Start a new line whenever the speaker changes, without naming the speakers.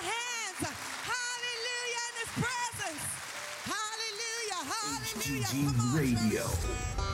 hands. Hallelujah in his presence. Hallelujah. Hallelujah.
HGG
Come on, church.
Radio.